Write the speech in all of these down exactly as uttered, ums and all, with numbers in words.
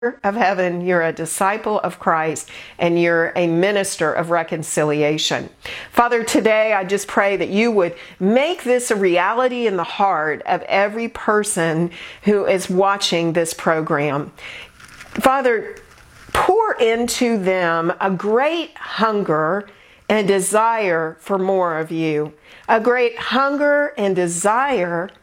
of heaven, you're a disciple of Christ, and you're a minister of reconciliation. Father, today I just pray that you would make this a reality in the heart of every person who is watching this program. Father, pour into them a great hunger and desire for more of you, a great hunger and desire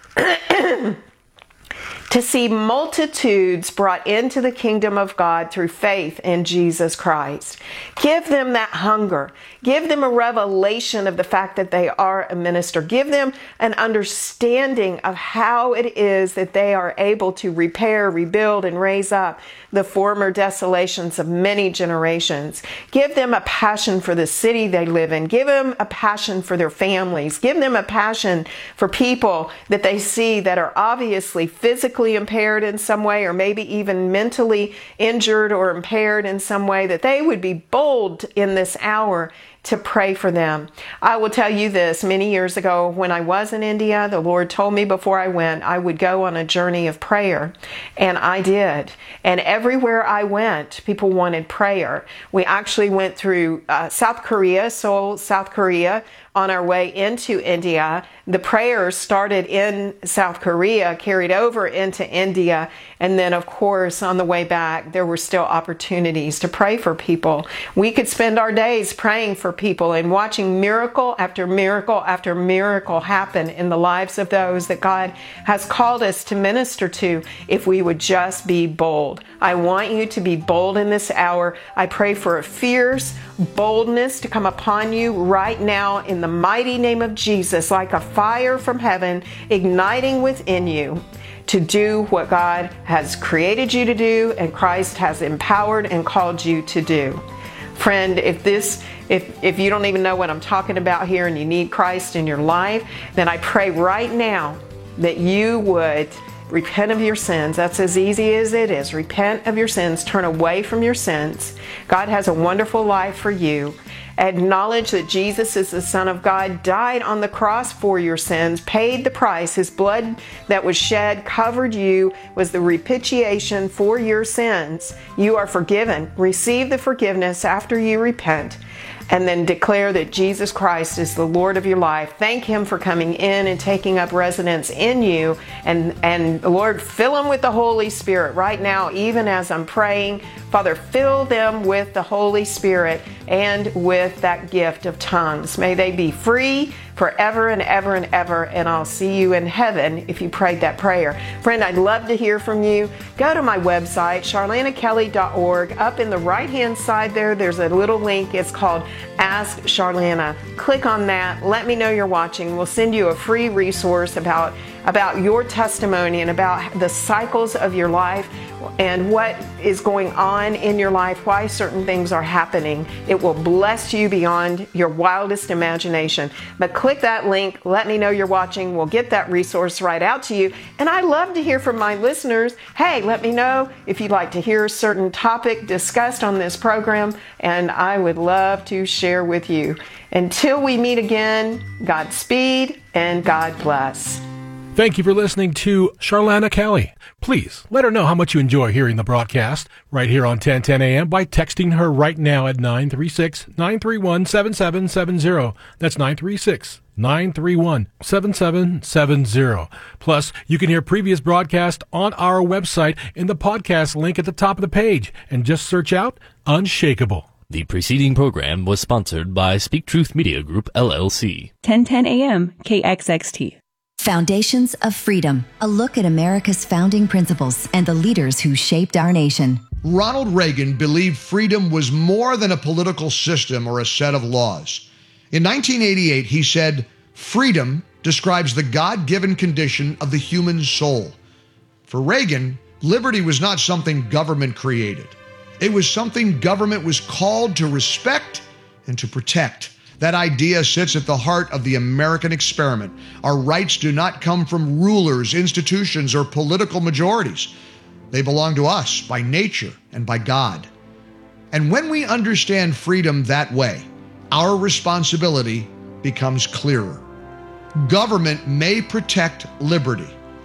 to see multitudes brought into the kingdom of God through faith in Jesus Christ. Give them that hunger. Give them a revelation of the fact that they are a minister. Give them an understanding of how it is that they are able to repair, rebuild, and raise up the former desolations of many generations. Give them a passion for the city they live in. Give them a passion for their families. Give them a passion for people that they see that are obviously physically impaired in some way, or maybe even mentally injured or impaired in some way, that they would be bold in this hour to pray for them. I will tell you this, many years ago when I was in India, the Lord told me before I went I would go on a journey of prayer, and I did. And everywhere I went, people wanted prayer. We actually went through uh, South Korea, Seoul, South Korea, on our way into India. The prayers started in South Korea, carried over into India, and then of course on the way back there were still opportunities to pray for people. We could spend our days praying for people and watching miracle after miracle after miracle happen in the lives of those that God has called us to minister to, if we would just be bold. I want you to be bold in this hour. I pray for a fierce boldness to come upon you right now in the mighty name of Jesus, like a fire from heaven igniting within you to do what God has created you to do and Christ has empowered and called you to do. Friend, if this if if you don't even know what I'm talking about here and you need Christ in your life, then I pray right now that you would repent of your sins. That's as easy as it is. Repent of your sins. Turn away from your sins. God has a wonderful life for you. Acknowledge that Jesus is the Son of God, died on the cross for your sins, paid the price. His blood that was shed covered you, was the propitiation for your sins. You are forgiven. Receive the forgiveness after you repent, and then declare that Jesus Christ is the Lord of your life. Thank Him for coming in and taking up residence in you. And, and Lord, fill them with the Holy Spirit right now, even as I'm praying. Father, fill them with the Holy Spirit and with that gift of tongues. May they be free forever and ever and ever, and I'll see you in heaven if you prayed that prayer. Friend, I'd love to hear from you. Go to my website, charlana kelly dot org. Up in the right-hand side there, there's a little link. It's called Ask Charlana. Click on that. Let me know you're watching. We'll send you a free resource about, about your testimony and about the cycles of your life and what is going on in your life, why certain things are happening. It will bless you beyond your wildest imagination. But click that link, let me know you're watching, we'll get that resource right out to you. And I love to hear from my listeners. Hey, let me know if you'd like to hear a certain topic discussed on this program, and I would love to share with you. Until we meet again, Godspeed and God bless. Thank you for listening to Charlana Kelly. Please let her know how much you enjoy hearing the broadcast right here on ten ten a.m. by texting her right now at nine three six, nine three one, seven seven seven zero. That's nine three six, nine three one, seven seven seven zero. Plus, you can hear previous broadcasts on our website in the podcast link at the top of the page, and just search out Unshakable. The preceding program was sponsored by Speak Truth Media Group, L L C. ten ten a.m. K X X T. Foundations of Freedom, a look at America's founding principles and the leaders who shaped our nation. Ronald Reagan believed freedom was more than a political system or a set of laws. In nineteen eighty-eight, he said, "Freedom describes the God-given condition of the human soul." For Reagan, liberty was not something government created. It was something government was called to respect and to protect. That idea sits at the heart of the American experiment. Our rights do not come from rulers, institutions, or political majorities. They belong to us by nature and by God. And when we understand freedom that way, our responsibility becomes clearer. Government may protect liberty,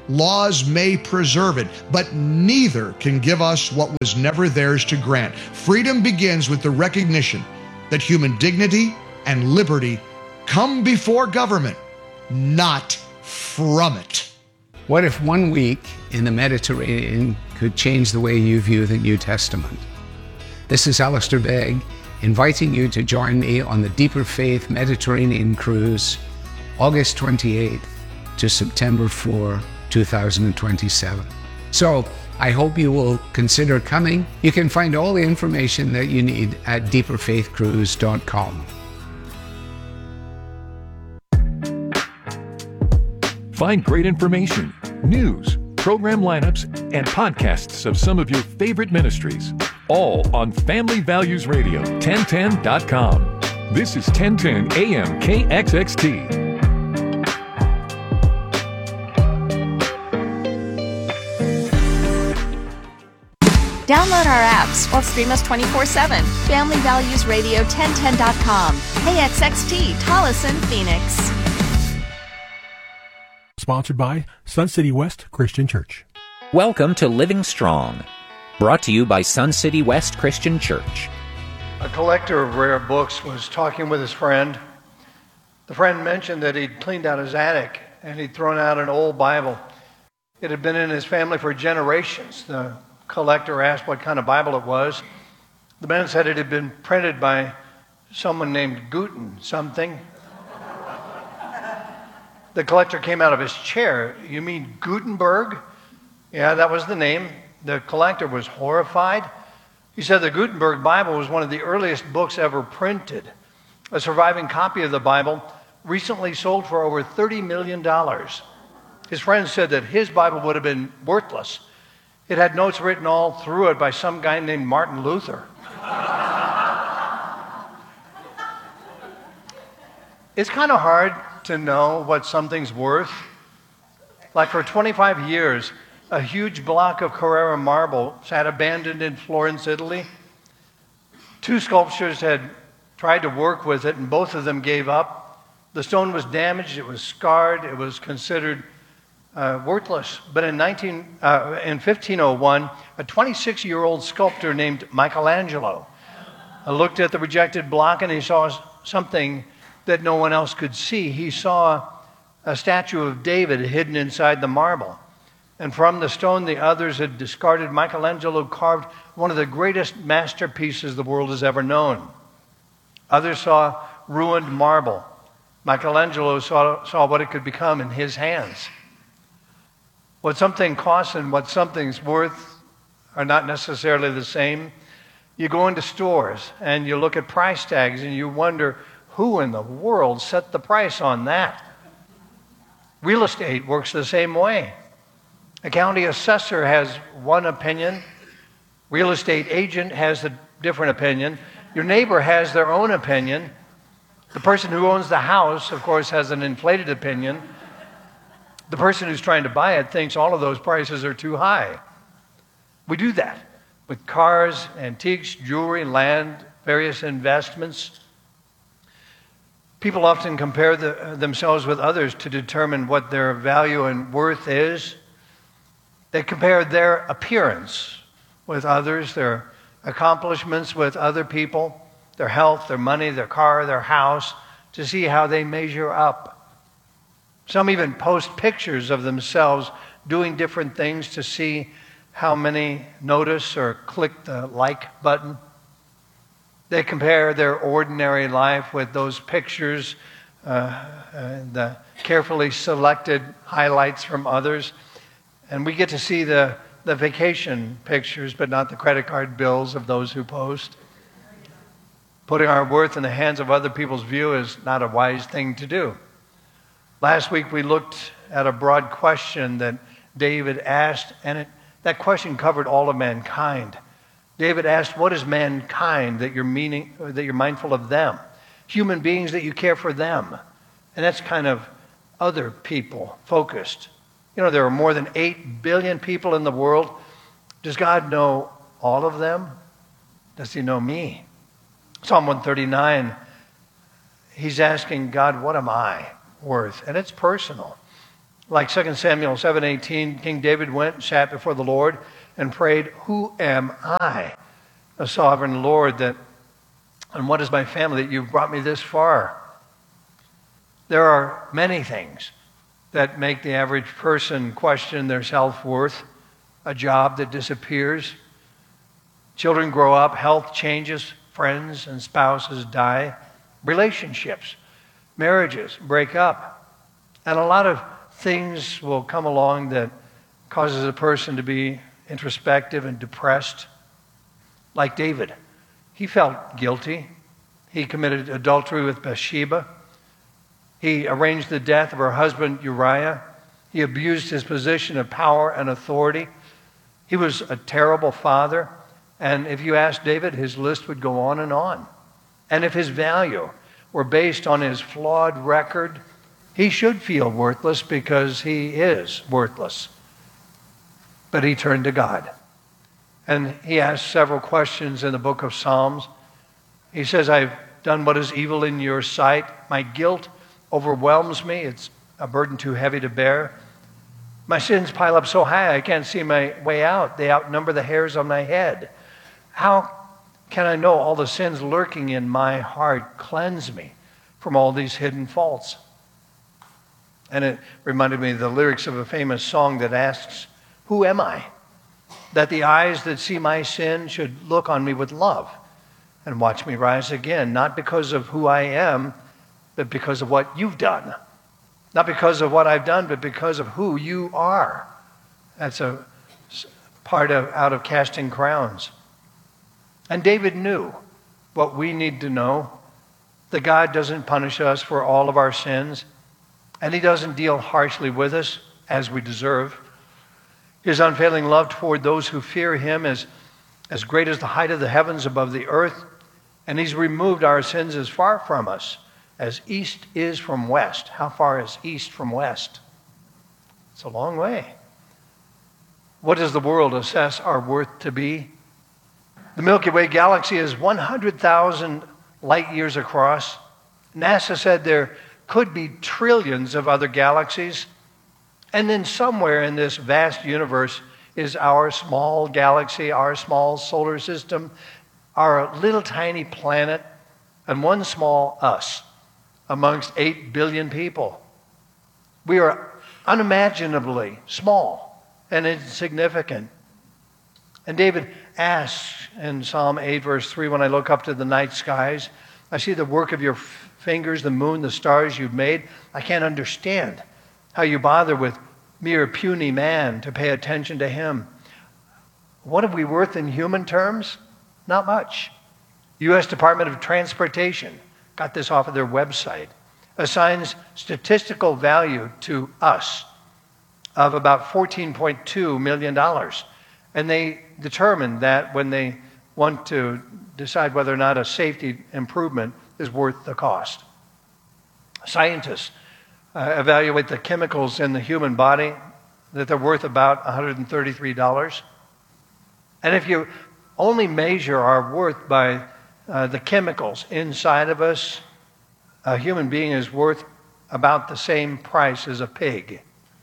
Laws may preserve it, but neither can give us what was never theirs to grant. Freedom begins with the recognition that human dignity and liberty come before government, not from it. What if one week in the Mediterranean could change the way you view the New Testament? This is Alistair Begg, inviting you to join me on the Deeper Faith Mediterranean Cruise, August twenty-eighth to September fourth, two thousand twenty-seven. So, I hope you will consider coming. You can find all the information that you need at deeper faith cruise dot com. Find great information, news, program lineups, and podcasts of some of your favorite ministries, all on Family Values Radio, ten ten dot com. This is ten ten A M K X X T. Download our apps or stream us twenty-four seven. Family Values Radio, ten ten dot com. K X X T, Tolleson, Phoenix. Sponsored by Sun City West Christian Church. Welcome to Living Strong, brought to you by Sun City West Christian Church. A collector of rare books was talking with his friend. The friend mentioned that he'd cleaned out his attic and he'd thrown out an old Bible. It had been in his family for generations. The collector asked what kind of Bible it was. The man said it had been printed by someone named Guten something. The collector came out of his chair. "You mean Gutenberg?" Yeah, that was the name. The collector was horrified. He said the Gutenberg Bible was one of the earliest books ever printed. A surviving copy of the Bible recently sold for over thirty million dollars. His friend said that his Bible would have been worthless. It had notes written all through it by some guy named Martin Luther. It's kind of hard to know what something's worth. Like for twenty-five years, a huge block of Carrara marble sat abandoned in Florence, Italy. Two sculptors had tried to work with it, and both of them gave up. The stone was damaged, it was scarred, it was considered uh, worthless. But in, nineteen, uh, in fifteen oh one, a twenty-six-year-old sculptor named Michelangelo uh, looked at the rejected block and he saw something that no one else could see. He saw a statue of David hidden inside the marble. And from the stone the others had discarded, Michelangelo carved one of the greatest masterpieces the world has ever known. Others saw ruined marble. Michelangelo saw, saw what it could become in his hands. What something costs and what something's worth are not necessarily the same. You go into stores and you look at price tags and you wonder, who in the world set the price on that? Real estate works the same way. A county assessor has one opinion. Real estate agent has a different opinion. Your neighbor has their own opinion. The person who owns the house, of course, has an inflated opinion. The person who's trying to buy it thinks all of those prices are too high. We do that with cars, antiques, jewelry, land, various investments. People often compare the, themselves with others to determine what their value and worth is. They compare their appearance with others, their accomplishments with other people, their health, their money, their car, their house, to see how they measure up. Some even post pictures of themselves doing different things to see how many notice or click the like button. They compare their ordinary life with those pictures, uh, uh, the carefully selected highlights from others. And we get to see the, the vacation pictures, but not the credit card bills of those who post. Putting our worth in the hands of other people's view is not a wise thing to do. Last week we looked at a broad question that David asked, and it, that question covered all of mankind. David asked, what is mankind that you're meaning, that you're mindful of them? Human beings that you care for them. And that's kind of other people focused. You know, there are more than eight billion people in the world. Does God know all of them? Does he know me? Psalm one thirty-nine, he's asking God, what am I worth? And it's personal. Like Second Samuel seven eighteen, King David went and sat before the Lord and prayed, "Who am I, a sovereign Lord, that, and what is my family that you've brought me this far?" There are many things that make the average person question their self-worth. A job that disappears. Children grow up, health changes, friends and spouses die, relationships, marriages break up, and a lot of things will come along that causes a person to be introspective and depressed. Like David, he felt guilty. He committed adultery with Bathsheba. He arranged the death of her husband Uriah. He abused his position of power and authority. He was a terrible father. And if you ask David, his list would go on and on. And if his value were based on his flawed record, he should feel worthless because he is worthless. But he turned to God. And he asked several questions in the book of Psalms. He says, "I've done what is evil in your sight. My guilt overwhelms me. It's a burden too heavy to bear. My sins pile up so high I can't see my way out. They outnumber the hairs on my head. How can I know all the sins lurking in my heart? Cleanse me from all these hidden faults." And it reminded me of the lyrics of a famous song that asks, "Who am I, that the eyes that see my sin should look on me with love and watch me rise again, not because of who I am, but because of what you've done. Not because of what I've done, but because of who you are." That's a part of out of Casting Crowns. And David knew what we need to know, that God doesn't punish us for all of our sins, and he doesn't deal harshly with us as we deserve. His unfailing love toward those who fear him is as great as the height of the heavens above the earth, and he's removed our sins as far from us as east is from west. How far is east from west? It's a long way. What does the world assess our worth to be? The Milky Way galaxy is one hundred thousand light years across. NASA said there could be trillions of other galaxies. And then somewhere in this vast universe is our small galaxy, our small solar system, our little tiny planet, and one small us amongst eight billion people. We are unimaginably small and insignificant. And David asks in Psalm eight, verse three, "When I look up to the night skies, I see the work of your fingers, the moon, the stars you've made. I can't understand how you bother with mere puny man to pay attention to him." What are we worth in human terms? Not much. U S Department of Transportation, got this off of their website, assigns statistical value to us of about fourteen point two million dollars. And they determine that when they want to decide whether or not a safety improvement is worth the cost. Scientists uh, evaluate the chemicals in the human body, that they're worth about one hundred thirty-three dollars. And if you only measure our worth by uh, the chemicals inside of us, a human being is worth about the same price as a pig.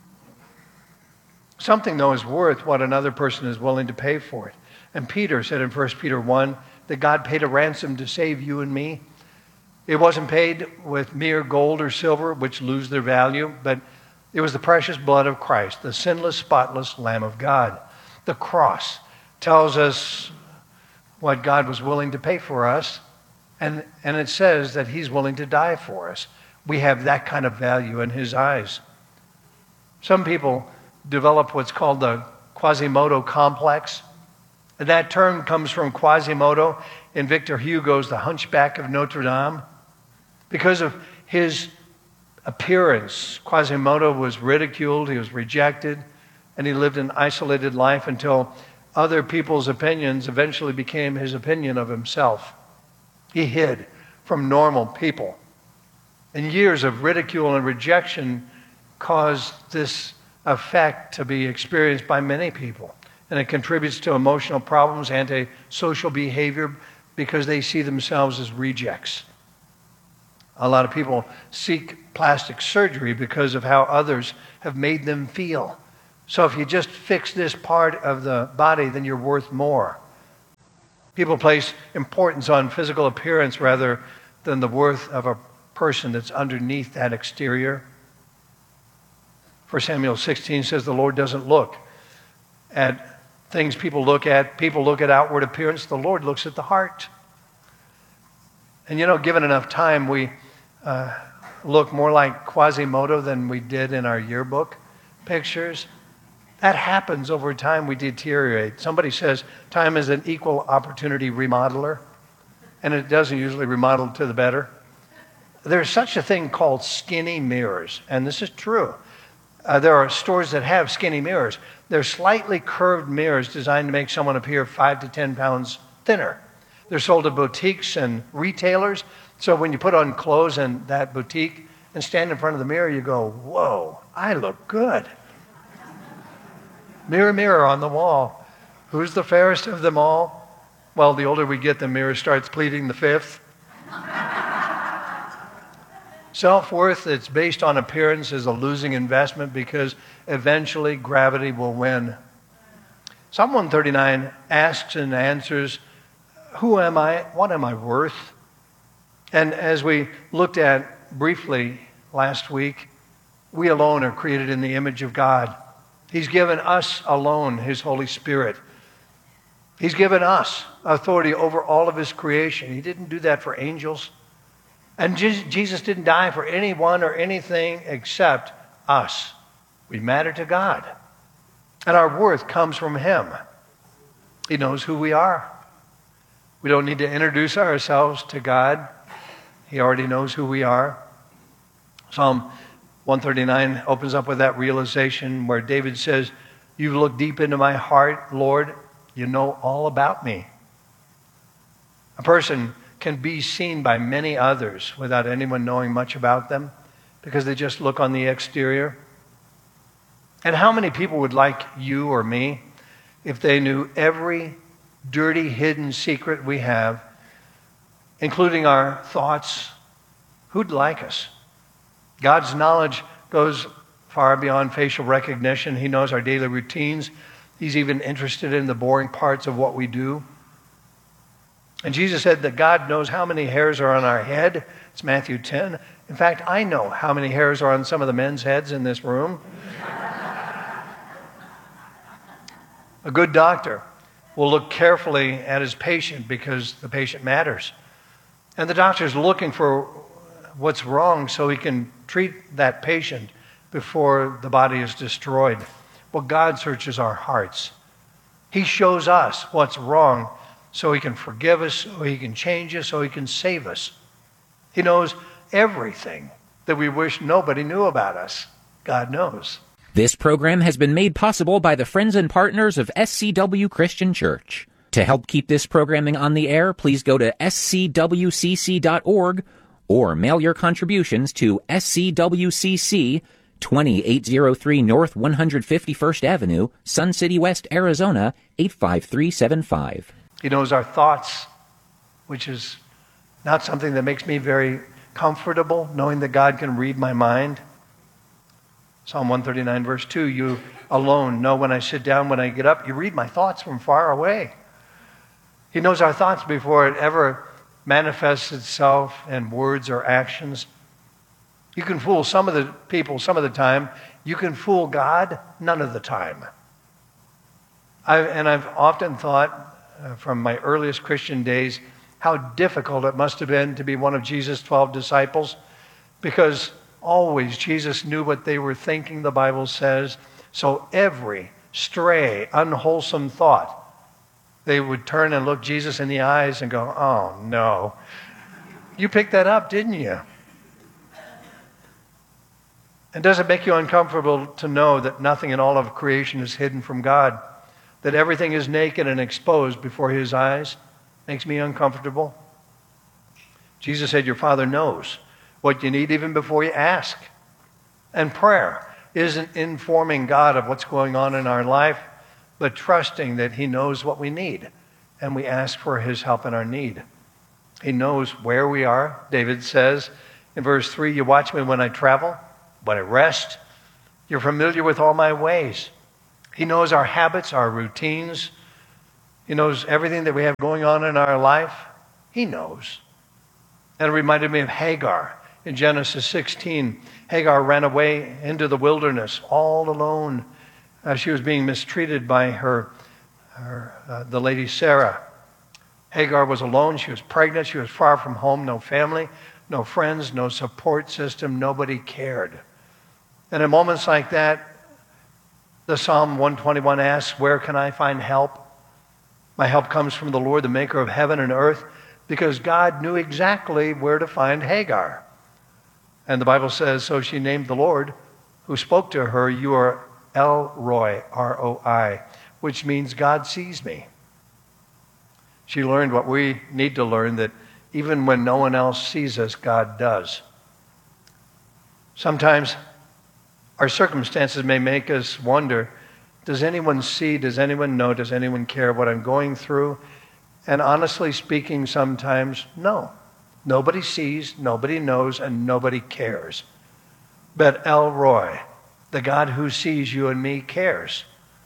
Something, though, is worth what another person is willing to pay for it. And Peter said in First Peter one that God paid a ransom to save you and me. It wasn't paid with mere gold or silver, which lose their value, but it was the precious blood of Christ, the sinless, spotless Lamb of God. The cross tells us what God was willing to pay for us, and, and it says that he's willing to die for us. We have that kind of value in his eyes. Some people develop what's called the Quasimodo complex. And that term comes from Quasimodo in Victor Hugo's The Hunchback of Notre Dame. Because of his appearance, Quasimodo was ridiculed, he was rejected, and he lived an isolated life until other people's opinions eventually became his opinion of himself. He hid from normal people. And years of ridicule and rejection caused this effect to be experienced by many people. And it contributes to emotional problems, antisocial behavior, because they see themselves as rejects. A lot of people seek plastic surgery because of how others have made them feel. So if you just fix this part of the body, then you're worth more. People place importance on physical appearance rather than the worth of a person that's underneath that exterior. First Samuel sixteen says the Lord doesn't look at things people look at. People look at outward appearance. The Lord looks at the heart. And you know, given enough time, we uh, look more like Quasimodo than we did in our yearbook pictures. That happens over time. We deteriorate. Somebody says time is an equal opportunity remodeler, and it doesn't usually remodel to the better. There's such a thing called skinny mirrors, and this is true. Uh, there are stores that have skinny mirrors. They're slightly curved mirrors designed to make someone appear five to ten pounds thinner. They're sold at boutiques and retailers. So when you put on clothes in that boutique and stand in front of the mirror, you go, whoa, I look good. Mirror, mirror on the wall, who's the fairest of them all? Well, the older we get, the mirror starts pleading the fifth. Self-worth that's based on appearance is a losing investment because eventually gravity will win. Psalm one thirty-nine asks and answers, who am I? What am I worth? And as we looked at briefly last week, we alone are created in the image of God. He's given us alone His Holy Spirit. He's given us authority over all of His creation. He didn't do that for angels. And Jesus didn't die for anyone or anything except us. We matter to God. And our worth comes from Him. He knows who we are. We don't need to introduce ourselves to God. He already knows who we are. Psalm one thirty-nine opens up with that realization where David says, you've looked deep into my heart, Lord. You know all about me. A person can be seen by many others without anyone knowing much about them because they just look on the exterior. And how many people would like you or me if they knew every dirty, hidden secret we have, including our thoughts? Who'd like us? God's knowledge goes far beyond facial recognition. He knows our daily routines. He's even interested in the boring parts of what we do. And Jesus said that God knows how many hairs are on our head. It's Matthew ten. In fact, I know how many hairs are on some of the men's heads in this room. A good doctor will look carefully at his patient because the patient matters. And the doctor's looking for what's wrong so he can treat that patient before the body is destroyed. Well, God searches our hearts. He shows us what's wrong so He can forgive us, so He can change us, so He can save us. He knows everything that we wish nobody knew about us. God knows. This program has been made possible by the friends and partners of S C W Christian Church. To help keep this programming on the air, please go to s c w c c dot org or mail your contributions to S C W C C, twenty-eight oh three North one hundred fifty-first Avenue, Sun City West, Arizona, eight five three seven five. He knows our thoughts, which is not something that makes me very comfortable, knowing that God can read my mind. Psalm one thirty-nine, verse two, you alone know when I sit down, when I get up. You read my thoughts from far away. He knows our thoughts before it ever manifests itself in words or actions. You can fool some of the people some of the time. You can fool God none of the time. I, and I've often thought uh, from my earliest Christian days how difficult it must have been to be one of Jesus' twelve disciples, because always Jesus knew what they were thinking, the Bible says. So every stray, unwholesome thought, they would turn and look Jesus in the eyes and go, oh no, you picked that up, didn't you? And does it make you uncomfortable to know that nothing in all of creation is hidden from God? That everything is naked and exposed before His eyes? Makes me uncomfortable. Jesus said, your Father knows what you need even before you ask. And prayer isn't informing God of what's going on in our life, but trusting that He knows what we need. And we ask for His help in our need. He knows where we are. David says, In verse three, you watch me when I travel, when I rest. You're familiar with all my ways. He knows our habits, our routines. He knows everything that we have going on in our life. He knows. And it reminded me of Hagar. In Genesis sixteen, Hagar ran away into the wilderness all alone as she was being mistreated by her, her uh, the lady Sarah. Hagar was alone. She was pregnant. She was far from home, no family, no friends, no support system. Nobody cared. And in moments like that, the Psalm one twenty-one asks, where can I find help? My help comes from the Lord, the maker of heaven and earth, because God knew exactly where to find Hagar. And the Bible says, so she named the Lord who spoke to her, you are El Roi, R O I, which means God sees me. She learned what we need to learn, that even when no one else sees us, God does. Sometimes our circumstances may make us wonder, does anyone see, does anyone know, does anyone care what I'm going through? And honestly speaking, sometimes, no. Nobody sees, nobody knows, and nobody cares. But El Roi, the God who sees you and me, cares.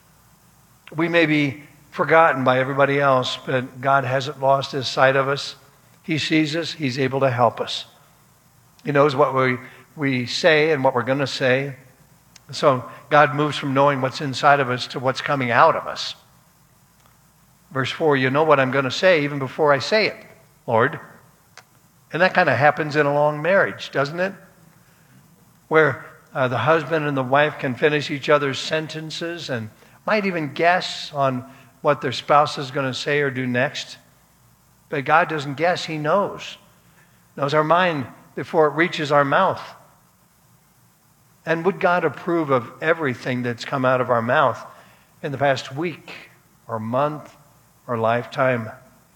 We may be forgotten by everybody else, but God hasn't lost his sight of us. He sees us. He's able to help us. He knows what we, we say and what we're going to say. So God moves from knowing what's inside of us to what's coming out of us. Verse four, you know what I'm going to say even before I say it, Lord. And that kind of happens in a long marriage, doesn't it? Where uh, the husband and the wife can finish each other's sentences and might even guess on what their spouse is going to say or do next. But God doesn't guess. He knows. Knows our mind before it reaches our mouth. And would God approve of everything that's come out of our mouth in the past week or month or lifetime?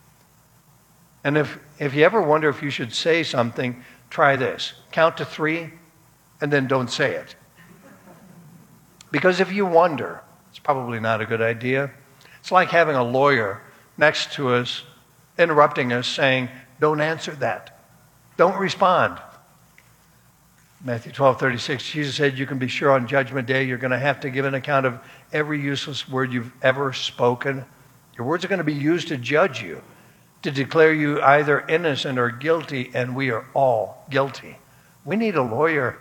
And if, if you ever wonder if you should say something, try this. Count to three and then don't say it. Because if you wonder, it's probably not a good idea. It's like having a lawyer next to us, interrupting us, saying, don't answer that. Don't respond. Matthew twelve thirty-six, Jesus said, you can be sure on Judgment Day you're going to have to give an account of every useless word you've ever spoken. Your words are going to be used to judge you, to declare you either innocent or guilty, and we are all guilty. We need a lawyer.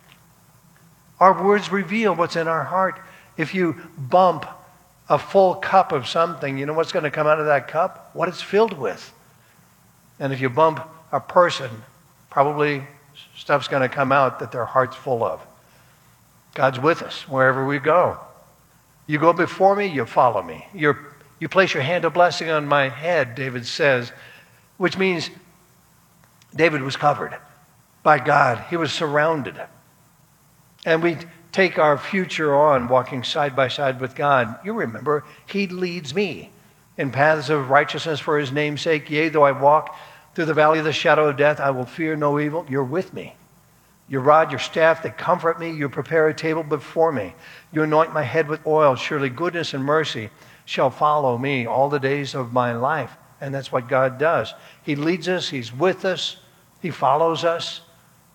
Our words reveal what's in our heart. If you bump a full cup of something, you know what's going to come out of that cup? What it's filled with. And if you bump a person, probably stuff's going to come out that their heart's full of. God's with us wherever we go. You go before me, you follow me. You're, you place your hand of blessing on my head, David says, which means David was covered by God. He was surrounded. And we take our future on walking side by side with God. You remember, he leads me in paths of righteousness for his name's sake. Yea, though I walk through the valley of the shadow of death, I will fear no evil. You're with me. Your rod, your staff, they comfort me. You prepare a table before me. You anoint my head with oil. Surely goodness and mercy shall follow me all the days of my life. And that's what God does. He leads us. He's with us. He follows us.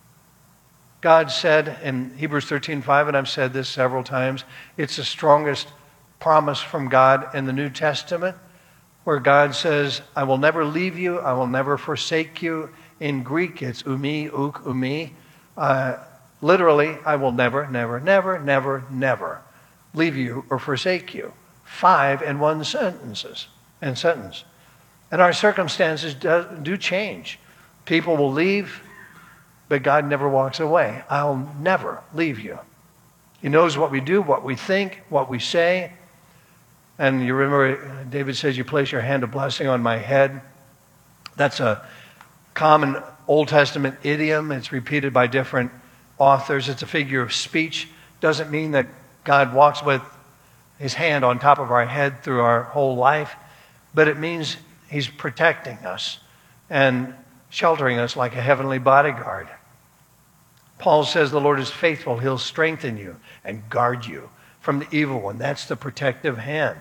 God said in Hebrews thirteen five, and I've said this several times, it's the strongest promise from God in the New Testament, where God says, I will never leave you, I will never forsake you. In Greek, it's umi, uk, umi. Uh, literally, I will never, never, never, never, never leave you or forsake you. Five in one sentences, and sentence. And our circumstances do, do change. People will leave, but God never walks away. I'll never leave you. He knows what we do, what we think, what we say. And you remember, David says, you place your hand of blessing on my head. That's a common Old Testament idiom. It's repeated by different authors. It's a figure of speech. Doesn't mean that God walks with his hand on top of our head through our whole life, but it means he's protecting us and sheltering us like a heavenly bodyguard. Paul says the Lord is faithful. He'll strengthen you and guard you from the evil one. That's the protective hand.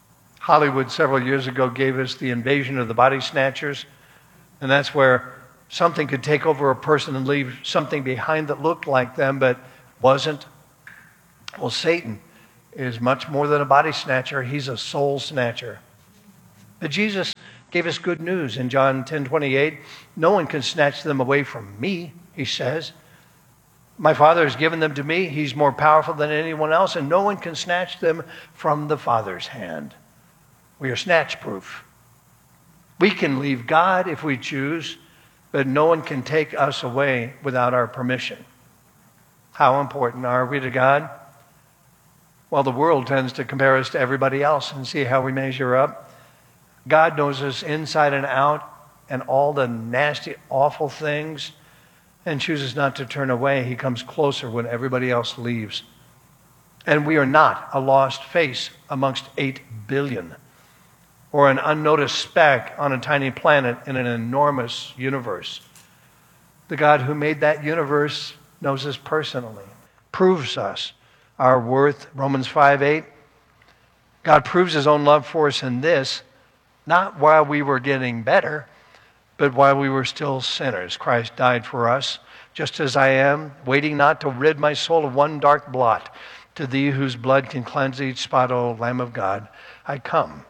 Hollywood several years ago gave us The Invasion of the Body Snatchers, and that's where something could take over a person and leave something behind that looked like them but wasn't. Well, Satan is much more than a body snatcher. He's a soul snatcher. But Jesus gave us good news in John ten twenty-eight. No one can snatch them away from me, he says. My Father has given them to me. He's more powerful than anyone else, and no one can snatch them from the Father's hand. We are snatch-proof. We can leave God if we choose, but no one can take us away without our permission. How important are we to God? Well, the world tends to compare us to everybody else and see how we measure up. God knows us inside and out and all the nasty, awful things, and chooses not to turn away. He comes closer when everybody else leaves. And we are not a lost face amongst eight billion, or an unnoticed speck on a tiny planet in an enormous universe. The God who made that universe knows us personally, proves us our worth. Romans five eight. God proves his own love for us in this, not while we were getting better, but while we were still sinners. Christ died for us, just as I am, waiting not to rid my soul of one dark blot. To thee whose blood can cleanse each spot, O Lamb of God, I come.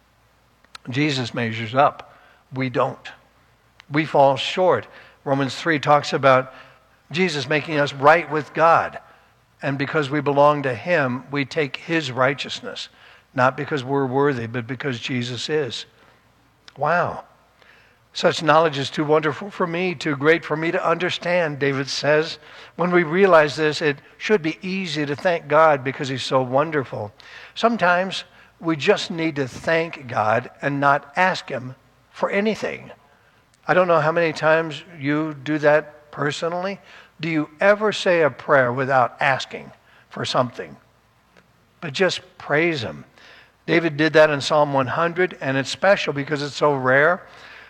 Jesus measures up. We don't. We fall short. Romans three talks about Jesus making us right with God. And because we belong to him, we take his righteousness. Not because we're worthy, but because Jesus is. Wow. Such knowledge is too wonderful for me, too great for me to understand, David says. When we realize this, it should be easy to thank God because he's so wonderful. Sometimes we just need to thank God and not ask him for anything. I don't know how many times you do that personally. Do you ever say a prayer without asking for something? But just praise him. David did that in Psalm one hundred, and it's special because it's so rare.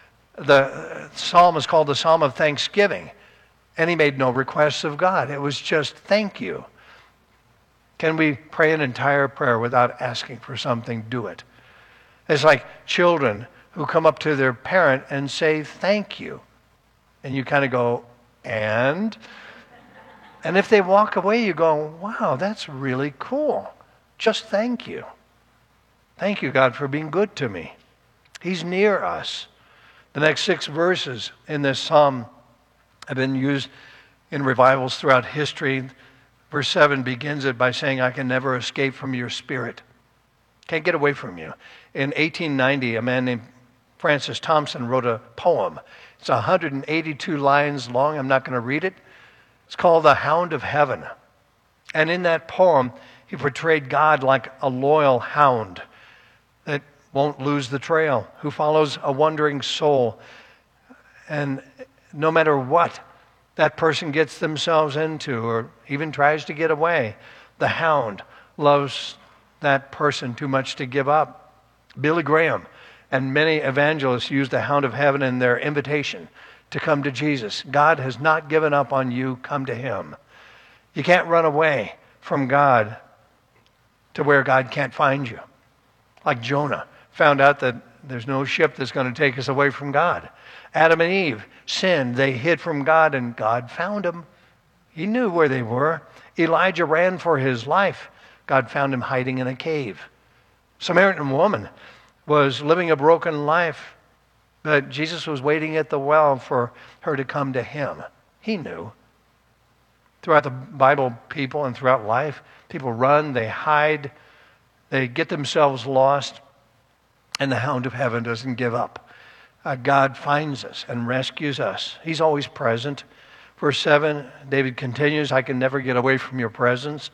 The psalm is called the Psalm of Thanksgiving, and he made no requests of God. It was just thank you. Can we pray an entire prayer without asking for something? Do it. It's like children who come up to their parent and say thank you. And you kind of go, and? And if they walk away, you go, wow, that's really cool. Just thank you. Thank you, God, for being good to me. He's near us. The next six verses in this psalm have been used in revivals throughout history. Verse seven begins it by saying, I can never escape from your spirit. Can't get away from you. In eighteen ninety, a man named Francis Thompson wrote a poem. It's one hundred eighty-two lines long. I'm not going to read it. It's called The Hound of Heaven. And in that poem, he portrayed God like a loyal hound that won't lose the trail, who follows a wandering soul. And no matter what that person gets themselves into or even tries to get away, the hound loves that person too much to give up. Billy Graham and many evangelists use the Hound of Heaven in their invitation to come to Jesus. God has not given up on you. Come to him. You can't run away from God to where God can't find you. Like Jonah found out that there's no ship that's going to take us away from God. Adam and Eve sinned. They hid from God, and God found them. He knew where they were. Elijah ran for his life. God found him hiding in a cave. Samaritan woman was living a broken life, but Jesus was waiting at the well for her to come to him. He knew. Throughout the Bible, people and throughout life, people run, they hide, they get themselves lost, and the Hound of Heaven doesn't give up. Uh, God finds us and rescues us. He's always present. Verse seven, David continues, I can never get away from your presence.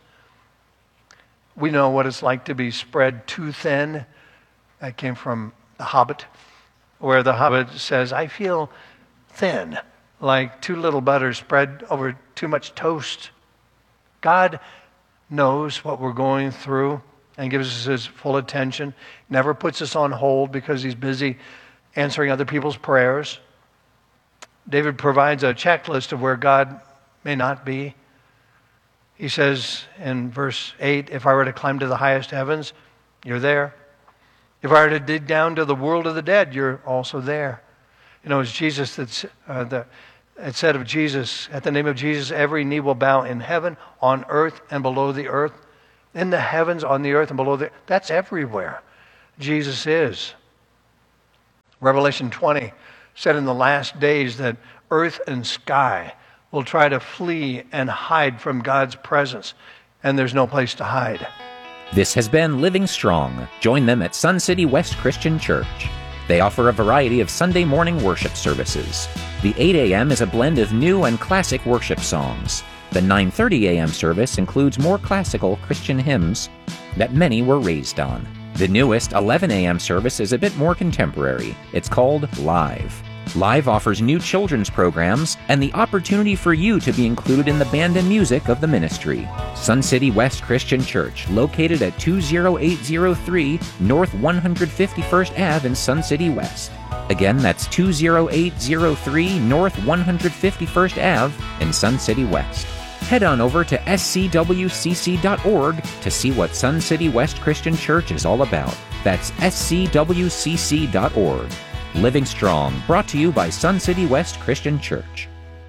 We know what it's like to be spread too thin. That came from The Hobbit, where the Hobbit says, I feel thin, like too little butter spread over too much toast. God knows what we're going through and gives us his full attention, never puts us on hold because he's busy answering other people's prayers. David provides a checklist of where God may not be. He says in verse eight, if I were to climb to the highest heavens, you're there. If I were to dig down to the world of the dead, you're also there. You know, it's Jesus that's, uh, the, it said of Jesus, at the name of Jesus, every knee will bow in heaven, on earth, and below the earth. In the heavens, on the earth, and below the, that's everywhere. Jesus is. Revelation twenty said in the last days that earth and sky will try to flee and hide from God's presence, and there's no place to hide. This has been Living Strong. Join them at Sun City West Christian Church. They offer a variety of Sunday morning worship services. The eight a.m. is a blend of new and classic worship songs. The nine thirty a.m. service includes more classical Christian hymns that many were raised on. The newest eleven a.m. service is a bit more contemporary. It's called Live. Live offers new children's programs and the opportunity for you to be included in the band and music of the ministry. Sun City West Christian Church, located at two oh eight oh three North one hundred fifty-first Avenue in Sun City West. Again, that's two oh eight oh three North one hundred fifty-first Avenue in Sun City West. Head on over to S C W C C dot org to see what Sun City West Christian Church is all about. That's S C W C C dot org. Living Strong, brought to you by Sun City West Christian Church.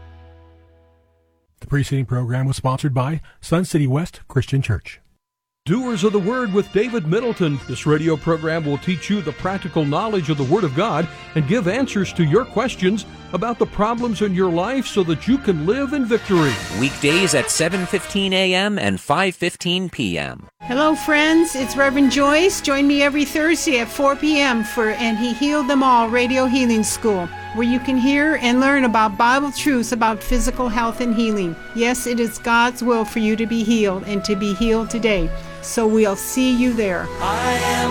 The preceding program was sponsored by Sun City West Christian Church. Doers of the Word with David Middleton. This radio program will teach you the practical knowledge of the Word of God and give answers to your questions about the problems in your life so that you can live in victory. Weekdays at seven fifteen a.m. and five fifteen p.m. Hello, friends. It's Reverend Joyce. Join me every Thursday at four p.m. for And He Healed Them All Radio Healing School, where you can hear and learn about Bible truths about physical health and healing. Yes, it is God's will for you to be healed and to be healed today. So we'll see you there. I am